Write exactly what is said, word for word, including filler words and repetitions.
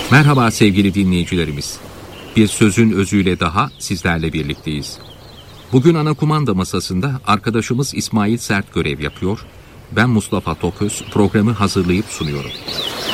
Merhaba sevgili dinleyicilerimiz. Bir sözün özüyle daha sizlerle birlikteyiz. Bugün ana kumanda masasında arkadaşımız İsmail Sert görev yapıyor. Ben Mustafa Toköz programı hazırlayıp sunuyorum.